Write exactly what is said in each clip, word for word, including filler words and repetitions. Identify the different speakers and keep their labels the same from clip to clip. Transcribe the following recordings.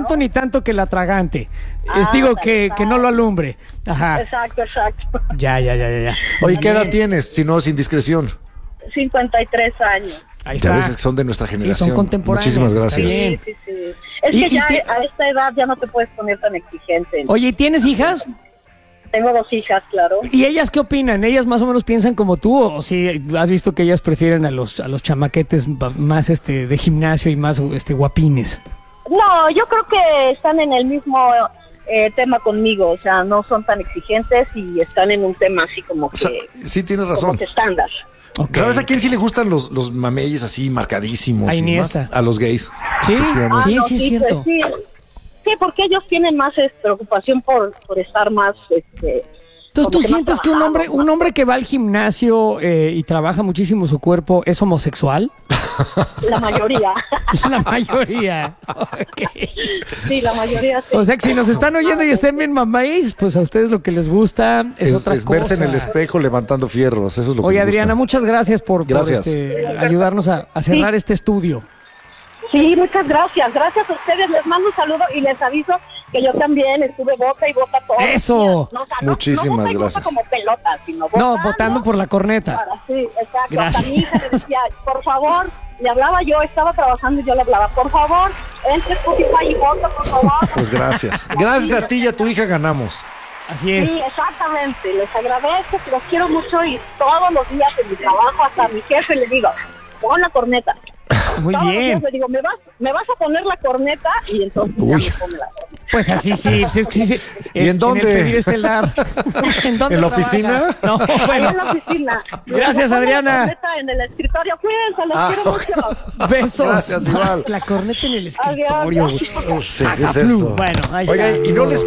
Speaker 1: tanto ni tanto que la atragante.
Speaker 2: Ah,
Speaker 1: Es, digo, que,
Speaker 2: exacto.
Speaker 1: que no lo alumbre. Ajá.
Speaker 2: Exacto, exacto.
Speaker 1: Ya, ya, ya, ya, ya.
Speaker 3: Oye, ¿qué edad
Speaker 1: Bien.
Speaker 3: tienes? Si no es indiscreción.
Speaker 2: cincuenta y tres años.
Speaker 1: Ahí
Speaker 3: Ya
Speaker 1: está.
Speaker 3: ves que son de nuestra
Speaker 1: Sí,
Speaker 3: generación.
Speaker 1: son contemporáneos.
Speaker 3: Muchísimas
Speaker 1: está
Speaker 3: gracias.
Speaker 1: bien.
Speaker 2: Sí, sí, sí. Es
Speaker 1: Y-
Speaker 2: que
Speaker 1: y
Speaker 2: ya
Speaker 1: te-
Speaker 2: a esta edad ya no te puedes poner tan exigente.
Speaker 1: Oye, ¿tienes hijas?
Speaker 2: Tengo dos hijas, claro.
Speaker 1: ¿Y ellas qué opinan? ¿Ellas más o menos piensan como tú? ¿O si has visto que ellas prefieren a los, a los chamaquetes ba- más este de gimnasio y más este guapines?
Speaker 2: No, yo creo que están en el mismo eh, tema conmigo, o sea, no son tan exigentes y están en un tema así como que,
Speaker 3: O sea, sí, tienes
Speaker 2: como
Speaker 3: razón.
Speaker 2: que estándar.
Speaker 1: Ok.
Speaker 3: ¿Sabes a quién sí le gustan los, los mameyes así marcadísimos?
Speaker 1: A
Speaker 3: y
Speaker 1: Iniesta.
Speaker 3: más? A los gays.
Speaker 1: Sí,
Speaker 3: Efectivamente.
Speaker 1: sí,
Speaker 2: Ah, no,
Speaker 1: sí, es
Speaker 2: pues
Speaker 1: cierto.
Speaker 2: sí. Sí, porque ellos tienen más eh, preocupación por, por estar más... Este,
Speaker 1: Entonces,
Speaker 2: como
Speaker 1: ¿tú
Speaker 2: que más
Speaker 1: sientes que un hombre,
Speaker 2: trabajados,
Speaker 1: un
Speaker 2: más-
Speaker 1: hombre que va al gimnasio eh, y trabaja muchísimo su cuerpo es homosexual?
Speaker 2: La mayoría.
Speaker 1: La mayoría. Ok.
Speaker 2: Sí, la mayoría sí.
Speaker 1: O sea que si nos están oyendo y estén bien mamáis, pues a ustedes lo que les gusta es,
Speaker 3: Es,
Speaker 1: otra
Speaker 3: es
Speaker 1: cosa.
Speaker 3: verse en el espejo levantando fierros. Eso es lo que
Speaker 1: Oye,
Speaker 3: les gusta.
Speaker 1: Adriana, muchas gracias por, por,
Speaker 3: Gracias.
Speaker 1: este, ayudarnos a, a cerrar este estudio.
Speaker 2: Sí, muchas gracias. Gracias a ustedes. Les mando un saludo y les aviso que yo también estuve bota y bota todo.
Speaker 1: ¡Eso!
Speaker 2: No, o sea, no-
Speaker 3: Muchísimas
Speaker 2: no bota y bota
Speaker 3: gracias.
Speaker 2: como pelota, sino
Speaker 1: No,
Speaker 2: botando
Speaker 1: votando por la corneta.
Speaker 2: para- sí, exacto.
Speaker 1: Gracias.
Speaker 2: Hasta mi hija le decía, por favor, le hablaba yo, estaba trabajando y yo le hablaba, por favor, entre Spotify y vota, por favor.
Speaker 3: Pues gracias. Gracias a ti y a tu hija ganamos.
Speaker 1: Así es.
Speaker 2: Sí, exactamente. Les agradezco, que los quiero mucho y todos los días en mi trabajo, hasta a mi jefe le digo, pon la corneta.
Speaker 1: Muy
Speaker 2: Todos los
Speaker 1: bien.
Speaker 2: días le digo, ¿me vas, ¿me vas a poner la corneta? Y entonces
Speaker 3: Uy.
Speaker 2: ya me pone la corneta.
Speaker 1: Pues así sí. Pues es que sí, sí.
Speaker 3: ¿Y en dónde?
Speaker 1: el pedir estelar. ¿En dónde
Speaker 3: ¿En la
Speaker 1: trabajas?
Speaker 3: oficina?
Speaker 1: No,
Speaker 2: Ahí
Speaker 1: bueno.
Speaker 2: en la oficina.
Speaker 1: Gracias,
Speaker 2: Me pongo
Speaker 1: Adriana.
Speaker 2: La corneta en el escritorio. Cuídense, los
Speaker 3: Ah,
Speaker 2: quiero
Speaker 3: ok.
Speaker 2: mucho.
Speaker 1: Besos.
Speaker 3: Gracias, igual.
Speaker 1: La corneta en el escritorio.
Speaker 2: Adiós.
Speaker 1: güey.
Speaker 3: Sí, sí, es
Speaker 1: Sacaflu.
Speaker 3: eso.
Speaker 1: Bueno, ahí
Speaker 3: Oiga,
Speaker 1: está.
Speaker 3: y no les,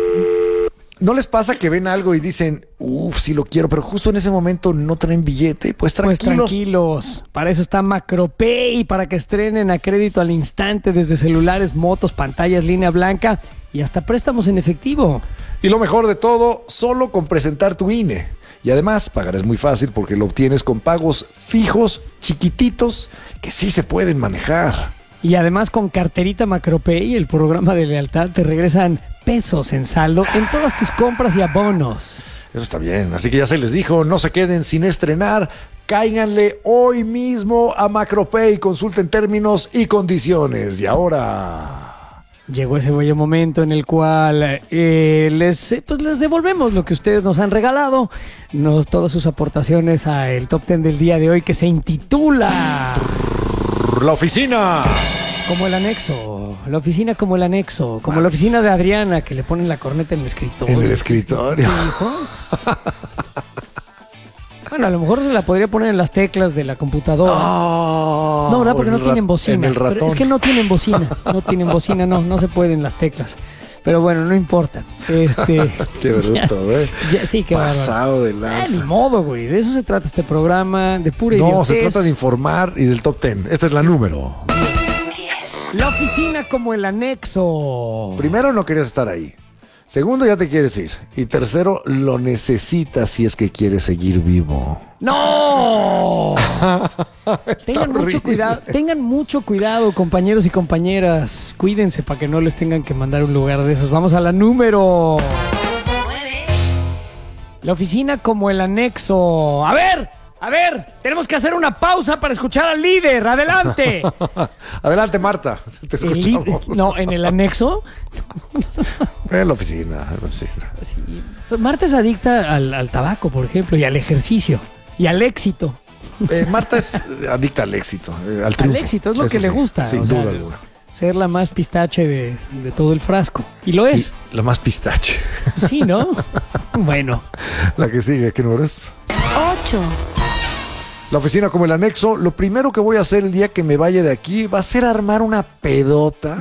Speaker 3: no les pasa que ven algo y dicen, uff, sí lo quiero, pero justo en ese momento no traen billete. Pues
Speaker 1: Pues
Speaker 3: tranquilos.
Speaker 1: tranquilos, para eso está Macropay, para que estrenen a crédito al instante desde celulares, motos, pantallas, línea blanca y hasta préstamos en efectivo.
Speaker 3: Y lo mejor de todo, solo con presentar tu I N E. Y además, pagar es muy fácil porque lo obtienes con pagos fijos, chiquititos, que sí se pueden manejar.
Speaker 1: Y además con carterita Macropay, el programa de lealtad, te regresan pesos en saldo en todas tus compras y abonos.
Speaker 3: Eso está bien. Así que ya se les dijo, no se queden sin estrenar. Cáiganle hoy mismo a Macropay, consulten términos y condiciones. Y ahora...
Speaker 1: Llegó ese bello momento en el cual eh, les, eh, pues les devolvemos lo que ustedes nos han regalado, nos, todas sus aportaciones al Top Ten del día de hoy que se intitula
Speaker 3: La oficina.
Speaker 1: como el anexo, la oficina como el anexo, como la oficina de Adriana que le ponen la corneta en el escritorio.
Speaker 3: En el escritorio.
Speaker 1: ¿Qué dijo? Bueno, a lo mejor se la podría poner en las teclas de la computadora.
Speaker 3: Oh,
Speaker 1: No, ¿verdad? Porque
Speaker 3: en
Speaker 1: no
Speaker 3: el
Speaker 1: tienen
Speaker 3: rat-
Speaker 1: bocina.
Speaker 3: En el
Speaker 1: Pero
Speaker 3: ratón.
Speaker 1: es que no tienen bocina. No tienen bocina, no. No se pueden las teclas. Pero bueno, no importa. Este.
Speaker 3: Qué bruto,
Speaker 1: ya-
Speaker 3: ¿eh?
Speaker 1: ya- sí, qué bárbaro.
Speaker 3: Pasado de
Speaker 1: Ah, ni
Speaker 3: lanza.
Speaker 1: modo, güey. De eso se trata este programa, de pura
Speaker 3: No,
Speaker 1: idiotez.
Speaker 3: se trata de informar y del top ten. Esta es la número.
Speaker 1: La oficina como el anexo.
Speaker 3: Primero, no querías estar ahí. Segundo, ya te quieres ir. Y tercero, lo necesitas si es que quieres seguir vivo.
Speaker 1: ¡No! Tengan mucho
Speaker 3: horrible.
Speaker 1: cuidado, tengan mucho cuidado, compañeros y compañeras. Cuídense para que no les tengan que mandar un lugar de esos. Vamos a la número. La oficina como el anexo. A ver, a ver, tenemos que hacer una pausa para escuchar al líder. Adelante.
Speaker 3: Adelante, Marta. Te
Speaker 1: El li-
Speaker 3: escuchamos.
Speaker 1: no, en el anexo.
Speaker 3: En la oficina, en la oficina.
Speaker 1: Sí. Marta es adicta al, al tabaco, por ejemplo, y al ejercicio, y al éxito.
Speaker 3: Eh, Marta es adicta al éxito, eh, al triunfo.
Speaker 1: Al éxito, es lo
Speaker 3: Eso
Speaker 1: que le
Speaker 3: sí,
Speaker 1: gusta.
Speaker 3: Sin
Speaker 1: o sea,
Speaker 3: duda alguna.
Speaker 1: ser la más pistache de, de todo el frasco. Y lo es.
Speaker 3: Y la más pistache.
Speaker 1: Sí, ¿no? Bueno.
Speaker 3: La que sigue, ¿qué número es?
Speaker 4: ocho.
Speaker 3: La oficina como el anexo. Lo primero que voy a hacer el día que me vaya de aquí va a ser armar una pedota.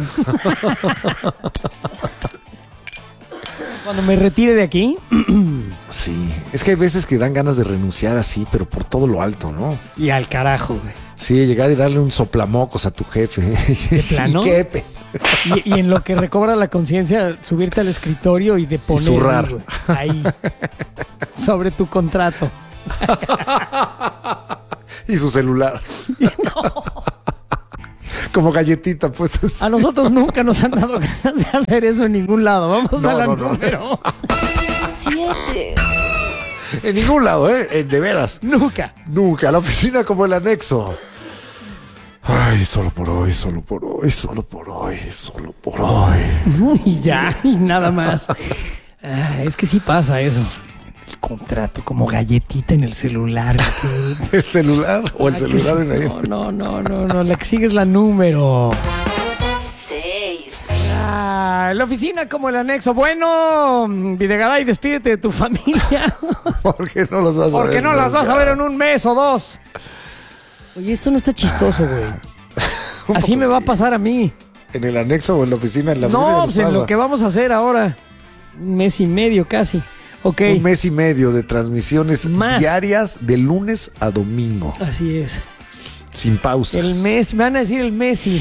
Speaker 1: Cuando me retire de aquí,
Speaker 3: Sí, es que hay veces que dan ganas de renunciar así, pero por todo lo alto, ¿no?
Speaker 1: y al carajo, güey.
Speaker 3: Sí, llegar y darle un soplamocos a tu jefe.
Speaker 1: ¿De plano?
Speaker 3: ¿Y qué, pe?
Speaker 1: Y, y en lo que recobra la conciencia, subirte al escritorio y de poner
Speaker 3: zurrar.
Speaker 1: güey, ahí, sobre tu contrato.
Speaker 3: Y su celular. Como galletita, pues.
Speaker 1: A nosotros nunca nos han dado ganas de hacer eso en ningún lado. Vamos
Speaker 3: No,
Speaker 1: a la
Speaker 3: no, no.
Speaker 1: número.
Speaker 4: Siete.
Speaker 3: En ningún lado, ¿eh? Eh, De veras.
Speaker 1: Nunca.
Speaker 3: Nunca. La oficina como el anexo. Ay, solo por hoy, solo por hoy, solo por hoy, solo por hoy.
Speaker 1: Y ya, y nada más. Ah, es que sí pasa eso. El contrato como galletita en el celular.
Speaker 3: ¿El celular o el
Speaker 1: La que
Speaker 3: celular en
Speaker 1: sí-
Speaker 3: ahí?
Speaker 1: No, no, no, no, no. La que sigue es la número.
Speaker 4: Seis.
Speaker 1: Ah, la oficina como el anexo. Bueno, Videgaray, despídete de tu familia.
Speaker 3: ¿Por qué no los vas a ver?
Speaker 1: Porque no las vas a
Speaker 3: nunca?
Speaker 1: ver en un mes o dos. Oye, esto no está chistoso, güey.
Speaker 3: Un
Speaker 1: Así
Speaker 3: poco
Speaker 1: me va a
Speaker 3: sí.
Speaker 1: pasar a mí.
Speaker 3: ¿En el anexo o en la oficina? En la oficina
Speaker 1: No,
Speaker 3: ya
Speaker 1: pues en
Speaker 3: pasa.
Speaker 1: lo que vamos a hacer ahora. Un mes y medio casi. Ok.
Speaker 3: Un mes y medio de transmisiones
Speaker 1: Más.
Speaker 3: diarias de lunes a domingo.
Speaker 1: Así es.
Speaker 3: Sin pausas.
Speaker 1: El mes, me van a decir el Messi.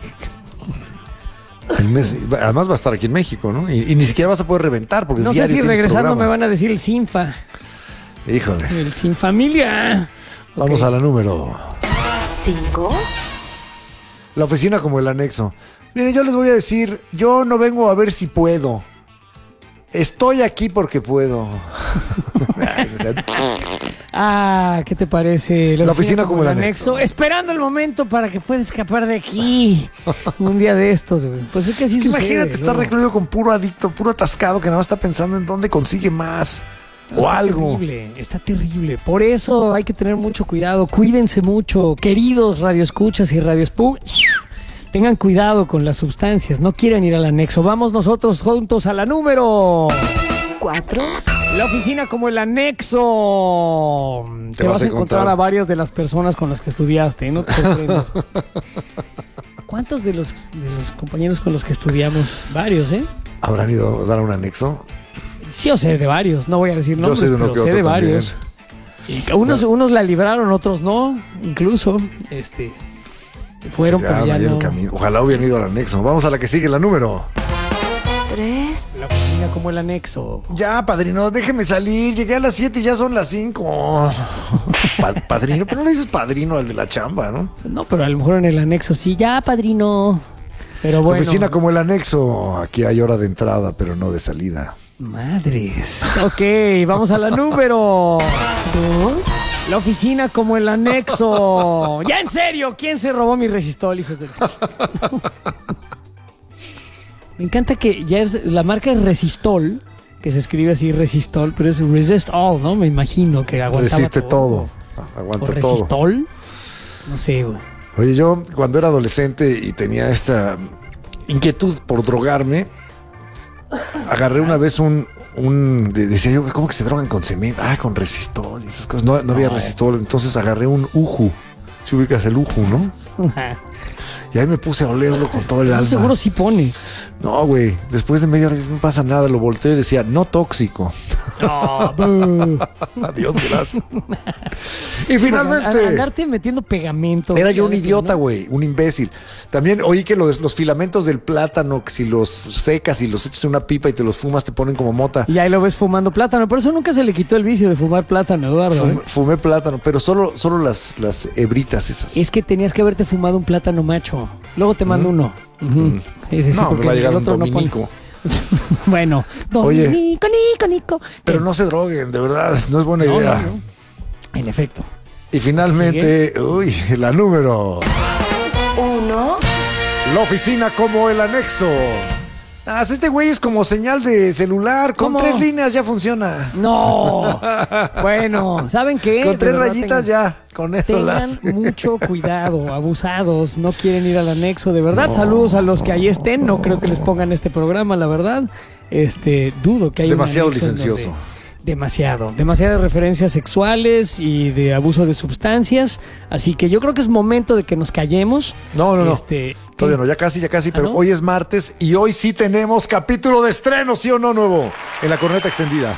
Speaker 3: El mes- además va a estar aquí en México, ¿no? Y, y ni siquiera vas a poder reventar porque
Speaker 1: No sé
Speaker 3: diario
Speaker 1: si
Speaker 3: tienes
Speaker 1: regresando
Speaker 3: programa.
Speaker 1: me van a decir el Sinfa.
Speaker 3: Híjole.
Speaker 1: El Sin Familia.
Speaker 3: Vamos
Speaker 1: Ok.
Speaker 3: a la número.
Speaker 4: Cinco.
Speaker 3: La oficina como el anexo. Miren, yo les voy a decir, yo no vengo a ver si puedo. Estoy aquí porque puedo. Ay, o sea,
Speaker 1: Ah, ¿qué te parece?
Speaker 3: La oficina como el anexo.
Speaker 1: Esperando el momento para que pueda escapar de aquí. Un día de estos, güey. Pues es que así
Speaker 3: es que
Speaker 1: sucede.
Speaker 3: imagínate estar
Speaker 1: luego.
Speaker 3: recluido con puro adicto, puro atascado que nada más está pensando en dónde consigue más. O
Speaker 1: Está
Speaker 3: algo.
Speaker 1: terrible, está terrible. Por eso hay que tener mucho cuidado. Cuídense mucho, queridos radioescuchas y radiospu. Tengan cuidado con las sustancias. No quieran ir al anexo. Vamos nosotros juntos a la número.
Speaker 4: Cuatro.
Speaker 1: La oficina como el anexo. Te, vas, a encontrar a varias de las personas con las que estudiaste. No te sorprendas. ¿Cuántos de los, de los compañeros con los que estudiamos? Varios, ¿eh?
Speaker 3: ¿Habrán ido a dar un anexo?
Speaker 1: Sí, o sé de varios. No voy a decir
Speaker 3: Yo
Speaker 1: nombres,
Speaker 3: sé de uno
Speaker 1: pero
Speaker 3: que
Speaker 1: sé
Speaker 3: otro
Speaker 1: de
Speaker 3: también.
Speaker 1: varios. Y unos, unos la libraron, otros no. Incluso, este... Fueron,
Speaker 3: Se
Speaker 1: pero
Speaker 3: quedaron
Speaker 1: ya
Speaker 3: ahí en
Speaker 1: no.
Speaker 3: el camino. Ojalá hubieran ido al anexo. Vamos a la que sigue, la número.
Speaker 4: Tres.
Speaker 1: La oficina como el anexo.
Speaker 3: Ya, padrino, déjeme salir. Llegué a las siete y ya son las cinco. Pa- padrino, pero no le dices padrino al de la chamba, ¿no?
Speaker 1: No, pero a lo mejor en el anexo sí. Ya, padrino. Pero bueno.
Speaker 3: Oficina como el anexo. Aquí hay hora de entrada, pero no de salida.
Speaker 1: Madres. Ok, vamos a la número.
Speaker 4: Dos.
Speaker 1: La oficina como el anexo. Ya, en serio, ¿quién se robó mi resistol, hijos de la- Me encanta que ya es la marca es Resistol, que se escribe así Resistol, pero es Resist All, ¿no? Me imagino que aguantaba
Speaker 3: Resiste todo.
Speaker 1: ¿O
Speaker 3: Aguanta todo.
Speaker 1: Resistol? No sé, güey.
Speaker 3: Oye, yo cuando era adolescente y tenía esta inquietud por drogarme, agarré una vez un, un de- decía yo, ¿cómo que se drogan con cemento? Ah, con resistol y esas cosas. No, no había
Speaker 1: No.
Speaker 3: resistol, entonces agarré un uju. Si ubicas el uju, ¿no? Y ahí me puse a olerlo con todo el
Speaker 1: Eso
Speaker 3: alma.
Speaker 1: seguro sí pone.
Speaker 3: No, güey. Después de media hora no pasa nada. Lo volteé y decía, no tóxico.
Speaker 1: No, boo.
Speaker 3: Adiós, gracias. y
Speaker 1: A-
Speaker 3: finalmente...
Speaker 1: Andarte metiendo pegamento.
Speaker 3: Era yo un
Speaker 1: Ya ves que
Speaker 3: idiota,
Speaker 1: no.
Speaker 3: güey, un imbécil. También oí que los, los filamentos del plátano, que si los secas y los echas en una pipa y te los fumas, te ponen como mota.
Speaker 1: Y ahí lo ves fumando plátano. Por eso nunca se le quitó el vicio de fumar plátano, Eduardo.
Speaker 3: Fumé,
Speaker 1: ¿eh?
Speaker 3: fumé plátano, pero solo, solo las, las hebritas esas.
Speaker 1: Es que tenías que haberte fumado un plátano macho. Luego te mando uno. Ujú. Sí, sí, sí,
Speaker 3: no, me
Speaker 1: porque
Speaker 3: va a llegar
Speaker 1: el
Speaker 3: un
Speaker 1: otro no pone.
Speaker 3: dominico.
Speaker 1: Bueno,
Speaker 3: Oye.
Speaker 1: Dominico, Nico, Nico.
Speaker 3: Pero
Speaker 1: ¿Qué?
Speaker 3: no se droguen, de verdad, no es buena
Speaker 1: No,
Speaker 3: idea.
Speaker 1: no, no. En efecto.
Speaker 3: Y finalmente, uy, la número.
Speaker 4: Uno.
Speaker 3: La oficina como el anexo. Ah, este güey es como señal de celular. Con
Speaker 1: ¿Cómo?
Speaker 3: tres líneas ya funciona.
Speaker 1: No. Bueno, ¿saben qué?
Speaker 3: Con
Speaker 1: De
Speaker 3: tres
Speaker 1: verdad,
Speaker 3: rayitas
Speaker 1: tengan-
Speaker 3: ya. Con eso
Speaker 1: Tengan
Speaker 3: las.
Speaker 1: mucho cuidado, abusados, no quieren ir al anexo, de verdad.
Speaker 3: No.
Speaker 1: Saludos a los que ahí estén, no creo que les pongan este programa, la verdad. Este, dudo que haya un
Speaker 3: Demasiado
Speaker 1: anexo en
Speaker 3: licencioso.
Speaker 1: donde- Demasiado, demasiadas referencias sexuales y de abuso de sustancias, así que yo creo que es momento de que nos callemos.
Speaker 3: No, no, no.
Speaker 1: Este,
Speaker 3: Todavía no, ya casi, ya casi, pero
Speaker 1: ¿no?
Speaker 3: hoy es martes y hoy sí tenemos capítulo de estreno, ¿sí o no, nuevo? En la corneta extendida.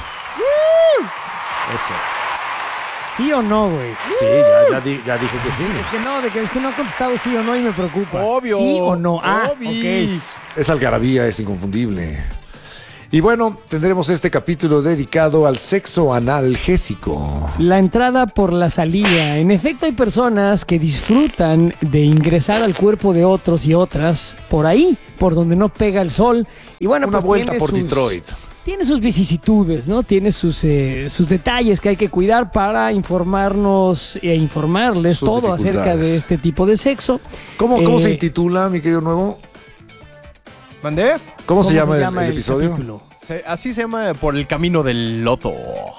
Speaker 3: Eso.
Speaker 1: ¿Sí o no, güey?
Speaker 3: Sí, ya, ya, di- ya dije que sí.
Speaker 1: Es que no, de que, es que no ha contestado sí o no y me preocupa.
Speaker 3: Obvio.
Speaker 1: ¿Sí o no? Ah,
Speaker 3: obvio.
Speaker 1: ok.
Speaker 3: Es algarabía, es inconfundible. Y bueno, tendremos este capítulo dedicado al sexo analgésico.
Speaker 1: La entrada por la salida. En efecto, hay personas que disfrutan de ingresar al cuerpo de otros y otras por ahí, por donde no pega el sol. Y bueno,
Speaker 3: Una
Speaker 1: pues
Speaker 3: vuelta
Speaker 1: tiene
Speaker 3: por
Speaker 1: sus-
Speaker 3: Detroit.
Speaker 1: Tiene sus vicisitudes, ¿no? Tiene sus, eh, sus detalles que hay que cuidar para informarnos e informarles
Speaker 3: Sus
Speaker 1: todo acerca
Speaker 3: dificultades.
Speaker 1: de este tipo de sexo.
Speaker 3: ¿Cómo, cómo
Speaker 1: Eh,
Speaker 3: se intitula, mi querido nuevo?
Speaker 5: ¿Mandé?
Speaker 3: ¿Cómo, se llama, el- el, episodio?
Speaker 1: capítulo?
Speaker 5: Se- así se llama Por el camino del loto.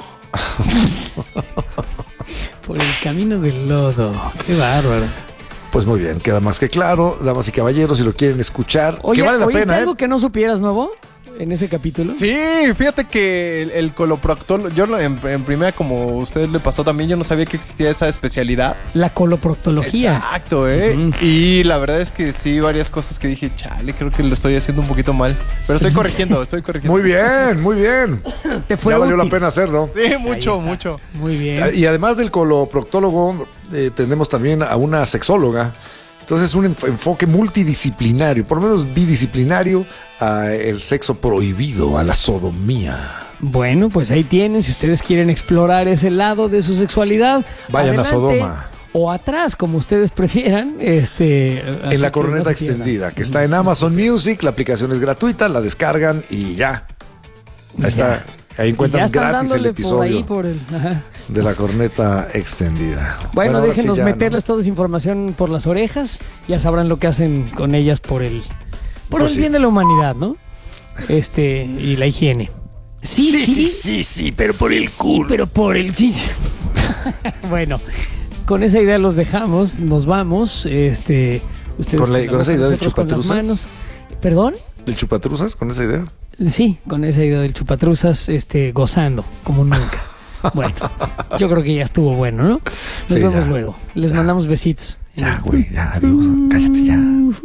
Speaker 1: Por el camino del lodo. Qué bárbaro.
Speaker 3: Pues muy bien, queda más que claro, damas y caballeros, si lo quieren escuchar,
Speaker 1: Oye,
Speaker 3: que vale la
Speaker 1: ¿oíste
Speaker 3: pena, ¿eh?
Speaker 1: algo que no supieras, nuevo? En ese capítulo.
Speaker 5: Sí, fíjate que el, el coloproctol, yo lo- en, en primera, como a usted le pasó también, yo no sabía que existía esa especialidad.
Speaker 1: La coloproctología.
Speaker 5: Exacto, ¿eh?
Speaker 1: Ujú.
Speaker 5: Y la verdad es que sí, varias cosas que dije, chale, creo que lo estoy haciendo un poquito mal. Pero estoy corrigiendo, estoy corrigiendo.
Speaker 3: Muy bien, muy bien.
Speaker 1: Te fue
Speaker 3: Ya valió
Speaker 1: útil.
Speaker 3: la pena hacerlo.
Speaker 5: Sí, mucho,
Speaker 1: Ahí está.
Speaker 5: mucho.
Speaker 1: Muy bien.
Speaker 3: Y además del coloproctólogo, eh, tenemos también a una sexóloga. Entonces, un enf- enfoque multidisciplinario, por lo menos bidisciplinario, a el sexo prohibido, a la sodomía.
Speaker 1: Bueno, pues ahí tienen. Si ustedes quieren explorar ese lado de su sexualidad,
Speaker 3: Vayan a
Speaker 1: adelante.
Speaker 3: Sodoma.
Speaker 1: O atrás, como ustedes prefieran. Este, así
Speaker 3: En la
Speaker 1: que no
Speaker 3: corneta
Speaker 1: se pierdan.
Speaker 3: extendida, que está en Amazon Music, la aplicación es gratuita, la descargan y ya. Ahí está, ahí
Speaker 1: Y ya
Speaker 3: encuentran
Speaker 1: están
Speaker 3: gratis el
Speaker 1: dándole por ahí,
Speaker 3: episodio
Speaker 1: por el. Ajá.
Speaker 3: de la corneta extendida.
Speaker 1: Bueno,
Speaker 3: ahora
Speaker 1: déjenos
Speaker 3: sí ya,
Speaker 1: meterles
Speaker 3: ¿no?
Speaker 1: toda esa información por las orejas. Ya sabrán lo que hacen con ellas por el, por
Speaker 3: Pues
Speaker 1: el
Speaker 3: sí.
Speaker 1: bien de la humanidad, ¿no? Este, y la higiene. Sí, sí, sí,
Speaker 3: sí, sí, pero por
Speaker 1: Sí,
Speaker 3: el
Speaker 1: sí,
Speaker 3: culo.
Speaker 1: pero por el sí. Bueno, con esa idea los dejamos, nos vamos. Este, ustedes
Speaker 3: Con la-
Speaker 1: la
Speaker 3: con
Speaker 1: boca,
Speaker 3: esa idea de
Speaker 1: nosotros con las
Speaker 3: chupatruzas.
Speaker 1: manos. ¿Perdón?
Speaker 3: ¿El chupatruzas con esa idea?
Speaker 1: Sí, con esa idea del chupatruzas, este, gozando como nunca. Bueno, yo creo que ya estuvo bueno, ¿no? Nos
Speaker 3: Sí,
Speaker 1: vemos
Speaker 3: ya.
Speaker 1: luego. Les mandamos besitos.
Speaker 3: Ya, güey, ya, adiós. Cállate ya.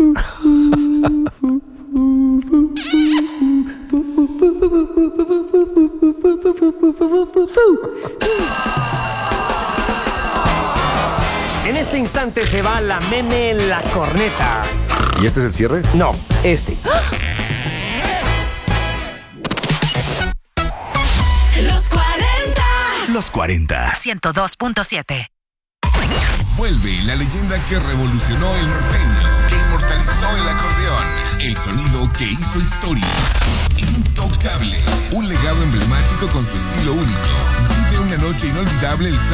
Speaker 6: En este instante se va la meme la corneta.
Speaker 3: ¿Y este es el cierre?
Speaker 6: No, este.
Speaker 4: Los cuarenta.
Speaker 7: Los cuarenta.
Speaker 4: ciento dos punto siete.
Speaker 7: Vuelve la leyenda que revolucionó el norteño, que inmortalizó el acordeón, el sonido que hizo historia. Intocable, un legado emblemático con su estilo único. Vive una noche inolvidable el sábado